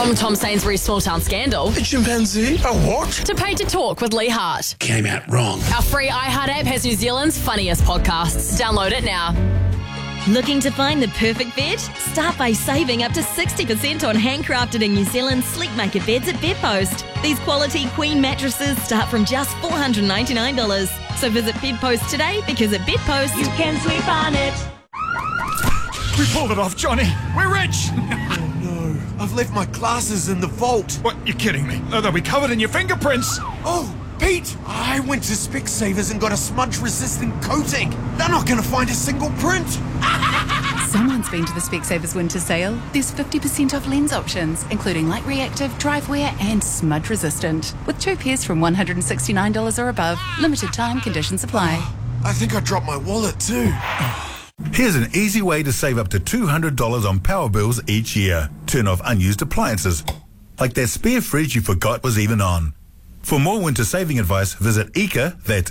From Tom Sainsbury's Small Town Scandal A chimpanzee? A what? to Paid to Talk with Lee Hart. Came out wrong. Our free iHeart app has New Zealand's funniest podcasts. Download it now. Looking to find the perfect bed? Start by saving up to 60% on handcrafted in New Zealand Sleepmaker beds at Bedpost. These quality queen mattresses start from just $499. So visit Bedpost today because at Bedpost you can sleep on it. We pulled it off, Johnny. We're rich. No, I've left my glasses in the vault. What? You're kidding me? They'll be covered in your fingerprints. Oh, Pete, I went to Specsavers and got a smudge-resistant coating. They're not going to find a single print. Someone's been to the Specsavers winter sale. There's 50% off lens options, including light reactive, drive wear and smudge resistant. With 2 pairs from $169 or above. Limited time, conditions apply. I think I dropped my wallet too. Here's an easy way to save up to $200 on power bills each year. Turn off unused appliances, like that spare fridge you forgot was even on. For more winter saving advice, visit EECA, that's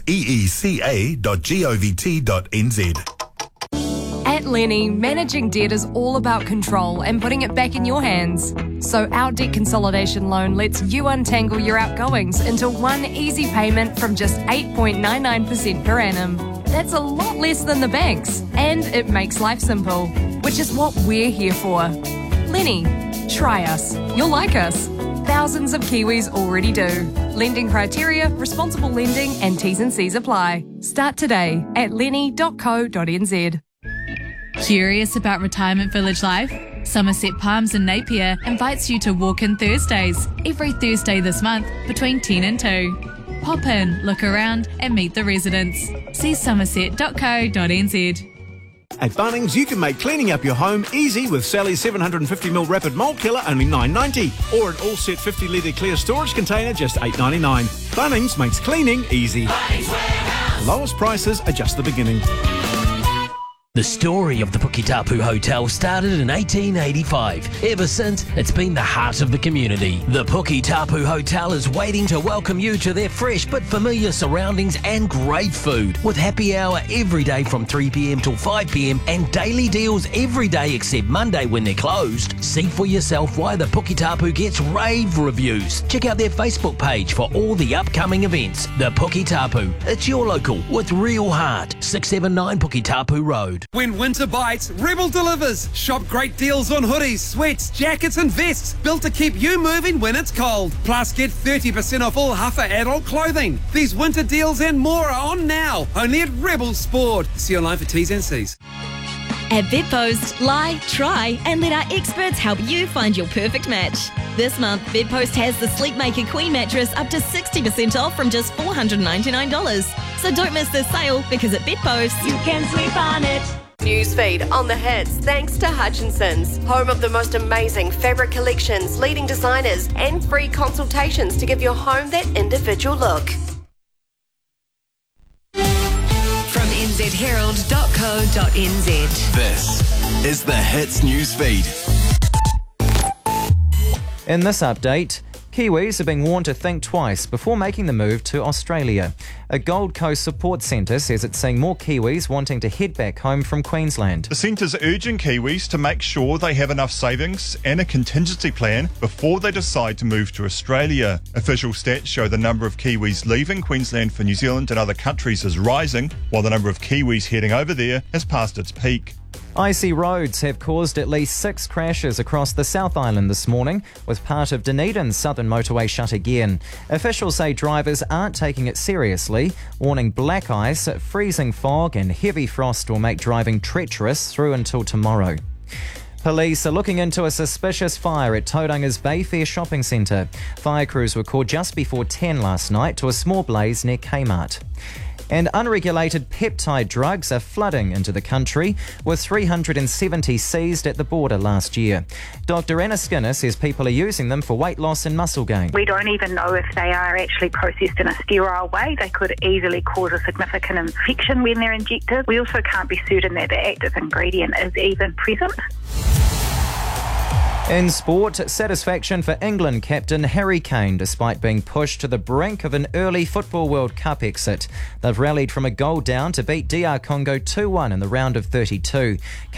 eeca.govt.nz. At Lenny, managing debt is all about control and putting it back in your hands. So our debt consolidation loan lets you untangle your outgoings into one easy payment from just 8.99% per annum. That's a lot less than the banks, and it makes life simple, which is what we're here for. Lenny, try us. You'll like us. Thousands of Kiwis already do. Lending criteria, responsible lending and T's and C's apply. Start today at lenny.co.nz. Curious about retirement village life? Somerset Palms in Napier invites you to walk in Thursdays, every Thursday this month between 10 and 2. Pop in, look around and meet the residents. See somerset.co.nz. At Bunnings, you can make cleaning up your home easy with Sally's 750ml Rapid Mold Killer, only $9.90. Or an all-set 50-litre clear storage container, just $8.99. Bunnings makes cleaning easy. Lowest prices are just the beginning. The story of the Puketapu Hotel started in 1885. Ever since, it's been the heart of the community. The Puketapu Hotel is waiting to welcome you to their fresh but familiar surroundings and great food. With happy hour every day from 3 p.m. till 5 p.m. and daily deals every day except Monday when they're closed. See for yourself why the Puketapu gets rave reviews. Check out their Facebook page for all the upcoming events. The Puketapu. It's your local with real heart. 679 Puketapu Road. When winter bites, Rebel delivers. Shop great deals on hoodies, sweats, jackets and vests built to keep you moving when it's cold. Plus get 30% off all Huffer adult clothing. These winter deals and more are on now, only at Rebel Sport. See online for T's and C's. At Bedpost, lie, try and let our experts help you find your perfect match. This month, Bedpost has the Sleepmaker Queen mattress up to 60% off from just $499. So don't miss this sale because at Bedpost, you can sleep on it. Newsfeed on the hits thanks to Hutchinson's, home of the most amazing fabric collections, leading designers and free consultations to give your home that individual look. From nzherald.co.nz. This is the Hits Newsfeed. In this update, Kiwis are being warned to think twice before making the move to Australia. A Gold Coast support centre says it's seeing more Kiwis wanting to head back home from Queensland. The centre's urging Kiwis to make sure they have enough savings and a contingency plan before they decide to move to Australia. Official stats show the number of Kiwis leaving Queensland for New Zealand and other countries is rising, while the number of Kiwis heading over there has passed its peak. Icy roads have caused at least 6 crashes across the South Island this morning, with part of Dunedin's southern motorway shut again. Officials say drivers aren't taking it seriously, warning black ice, freezing fog and heavy frost will make driving treacherous through until tomorrow. Police are looking into a suspicious fire at Tauranga's Bayfair shopping centre. Fire crews were called just before 10 last night to a small blaze near Kmart. And unregulated peptide drugs are flooding into the country, with 370 seized at the border last year. Dr Anna Skinner says people are using them for weight loss and muscle gain. We don't even know if they are actually processed in a sterile way. They could easily cause a significant infection when they're injected. We also can't be certain that the active ingredient is even present. In sport, satisfaction for England captain Harry Kane despite being pushed to the brink of an early Football World Cup exit. They've rallied from a goal down to beat DR Congo 2-1 in the round of 32.